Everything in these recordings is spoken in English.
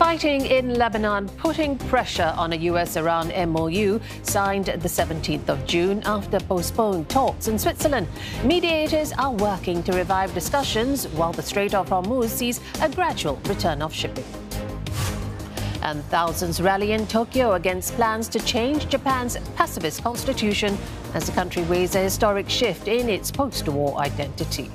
Fighting in Lebanon putting pressure on a US-Iran MOU signed the 17th of June after postponed talks in Switzerland. Mediators are working to revive discussions while the Strait of Hormuz sees a gradual return of shipping. And thousands rally in Tokyo against plans to change Japan's pacifist constitution as the country weighs a historic shift in its post-war identity.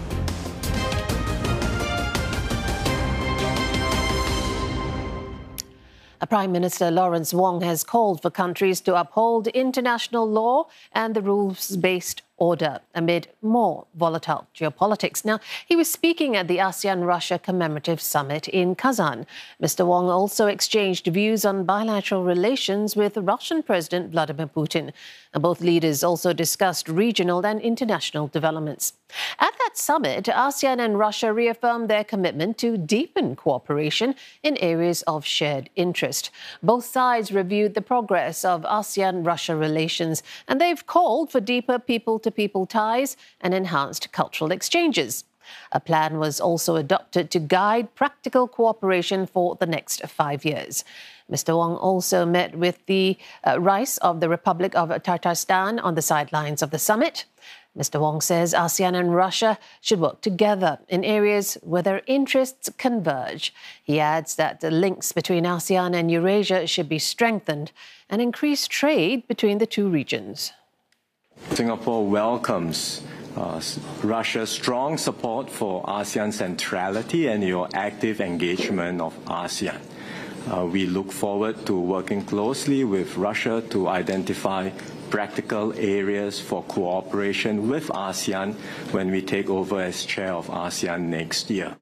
Prime Minister Lawrence Wong has called for countries to uphold international law and the rules-based order amid more volatile geopolitics. Now, he was speaking at the ASEAN-Russia Commemorative Summit in Kazan. Mr. Wong also exchanged views on bilateral relations with Russian President Vladimir Putin. Both leaders also discussed regional and international developments. At that summit, ASEAN and Russia reaffirmed their commitment to deepen cooperation in areas of shared interest. Both sides reviewed the progress of ASEAN-Russia relations, and they've called for deeper people-to-people ties and enhanced cultural exchanges. A plan was also adopted to guide practical cooperation for the next 5 years. Mr. Wong also met with the Rais of the Republic of Tatarstan on the sidelines of the summit. Mr. Wong says ASEAN and Russia should work together in areas where their interests converge. He adds that the links between ASEAN and Eurasia should be strengthened and increase trade between the two regions. Singapore welcomes Russia's strong support for ASEAN centrality and your active engagement of ASEAN. We look forward to working closely with Russia to identify practical areas for cooperation with ASEAN when we take over as chair of ASEAN next year.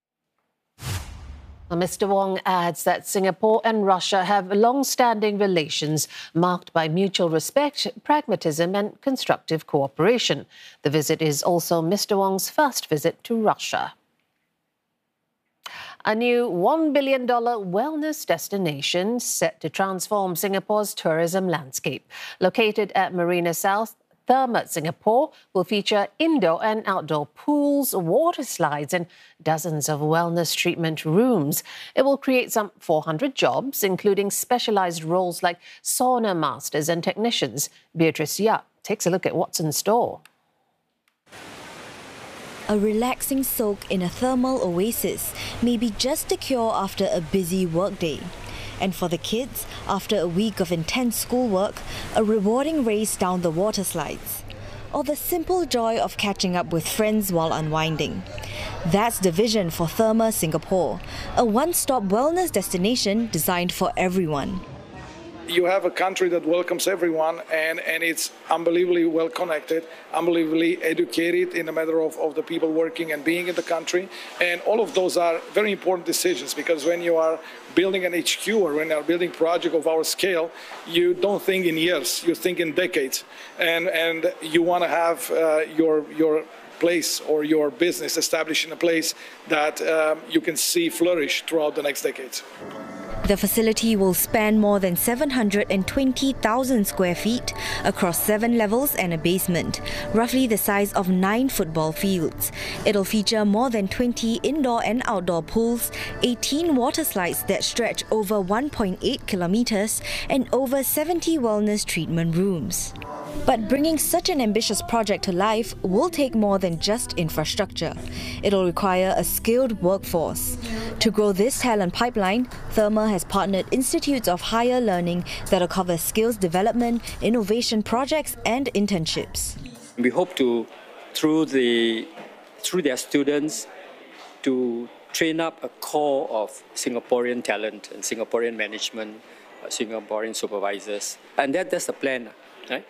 Mr. Wong adds that Singapore and Russia have long-standing relations marked by mutual respect, pragmatism and constructive cooperation. The visit is also Mr. Wong's first visit to Russia. A new $1 billion wellness destination set to transform Singapore's tourism landscape. Located at Marina South, Therma Singapore will feature indoor and outdoor pools, water slides and dozens of wellness treatment rooms. It will create some 400 jobs, including specialised roles like sauna masters and technicians. Beatrice Yap takes a look at what's in store. A relaxing soak in a thermal oasis may be just a cure after a busy workday. And for the kids, after a week of intense schoolwork, a rewarding race down the water slides. Or the simple joy of catching up with friends while unwinding. That's the vision for Therma Singapore, a one-stop wellness destination designed for everyone. You have a country that welcomes everyone and it's unbelievably well connected, unbelievably educated in the matter of the people working and being in the country. And all of those are very important decisions because when you are building an HQ or when you are building a project of our scale, you don't think in years, you think in decades. And you want to have your place or your business established in a place that you can see flourish throughout the next decades. The facility will span more than 720,000 square feet across 7 levels and a basement, roughly the size of 9 football fields. It'll feature more than 20 indoor and outdoor pools, 18 water slides that stretch over 1.8 kilometers, and over 70 wellness treatment rooms. But bringing such an ambitious project to life will take more than just infrastructure. It'll require a skilled workforce. To grow this talent pipeline, Therma has partnered institutes of higher learning that'll cover skills development, innovation projects and internships. We hope to, through their students, to train up a core of Singaporean talent and Singaporean management, Singaporean supervisors. And that's the plan, right?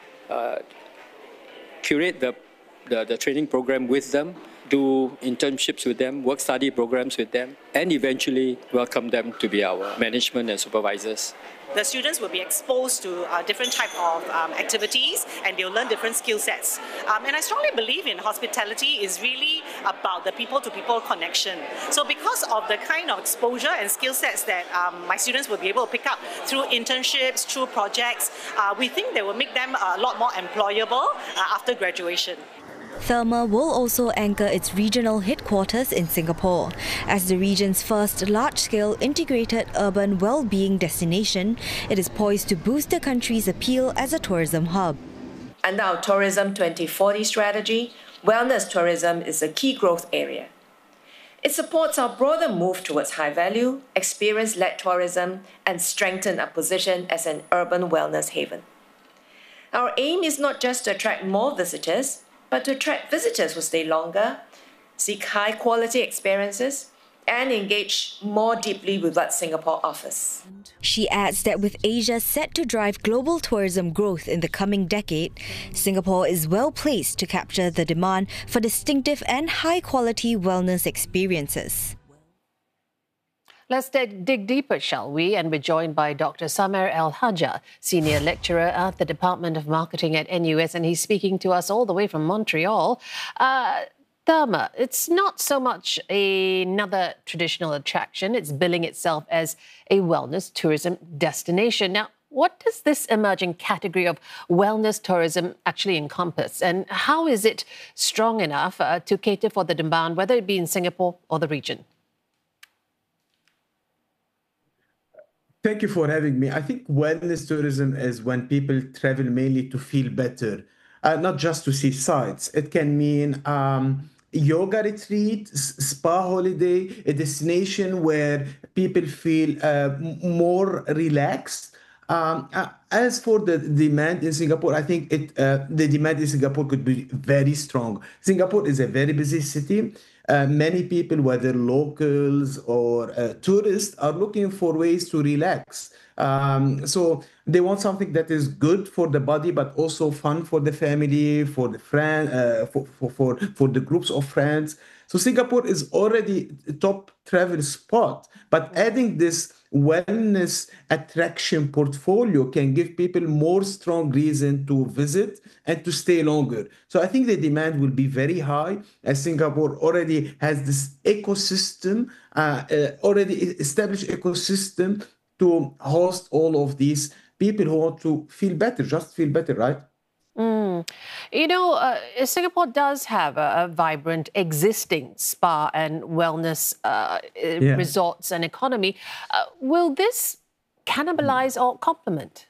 Curate the training program with them, do internships with them, work study programs with them, and eventually welcome them to be our management and supervisors. The students will be exposed to different type of activities and they'll learn different skill sets. And I strongly believe in hospitality is really about the people-to-people connection. So because of the kind of exposure and skill sets that my students will be able to pick up through internships, through projects, we think they will make them a lot more employable after graduation. Therma will also anchor its regional headquarters in Singapore. As the region's first large-scale integrated urban well-being destination, it is poised to boost the country's appeal as a tourism hub. Under our Tourism 2040 strategy, wellness tourism is a key growth area. It supports our broader move towards high-value, experience-led tourism and strengthen our position as an urban wellness haven. Our aim is not just to attract more visitors, but to attract visitors who stay longer, seek high-quality experiences, and engage more deeply with what Singapore offers. She adds that with Asia set to drive global tourism growth in the coming decade, Singapore is well placed to capture the demand for distinctive and high-quality wellness experiences. Let's dig deeper, shall we? And we're joined by Dr. Samer El-Hajja, Senior Lecturer at the Department of Marketing at NUS, and he's speaking to us all the way from Montreal. Therma, it's not so much another traditional attraction. It's billing itself as a wellness tourism destination. Now, what does this emerging category of wellness tourism actually encompass? And how is it strong enough to cater for the demand, whether it be in Singapore or the region? Thank you for having me. I think wellness tourism is when people travel mainly to feel better, not just to see sights. It can mean yoga retreat, spa holiday, a destination where people feel more relaxed. As for the demand in Singapore, I think the demand in Singapore could be very strong. Singapore is a very busy city. Many people, whether locals or tourists, are looking for ways to relax. So they want something that is good for the body, but also fun for the family, for the friend, for the groups of friends. So Singapore is already a top travel spot, but adding this wellness attraction portfolio can give people more strong reason to visit and to stay longer. So I think the demand will be very high, as Singapore already has this ecosystem, already established ecosystem to host all of these people who want to feel better, just feel better, right? You know, Singapore does have a vibrant existing spa and wellness resorts and economy. Will this cannibalize or complement?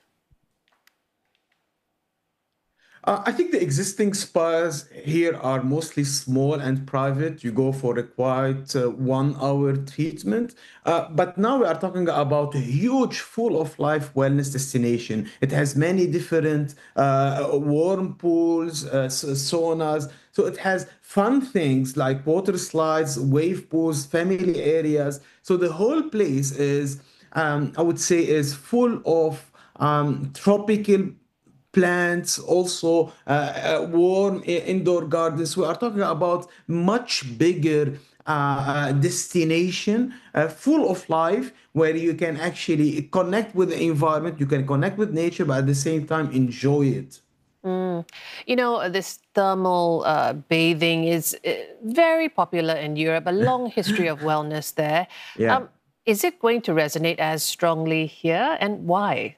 I think the existing spas here are mostly small and private. You go for a quiet 1-hour treatment. But now we are talking about a huge, full of life wellness destination. It has many different warm pools, saunas. So it has fun things like water slides, wave pools, family areas. So the whole place is, I would say, is full of tropical plants, also warm indoor gardens. We are talking about much bigger destination, full of life, where you can actually connect with the environment, you can connect with nature, but at the same time enjoy it. You know, this thermal bathing is very popular in Europe, a long history of wellness there. Yeah. Is it going to resonate as strongly here, and why?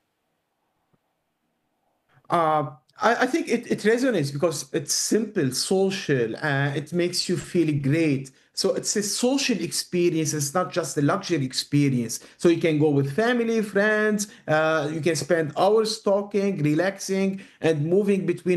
I think it resonates because it's simple, social, it makes you feel great. So it's a social experience. It's not just a luxury experience. So you can go with family, friends. You can spend hours talking, relaxing, and moving between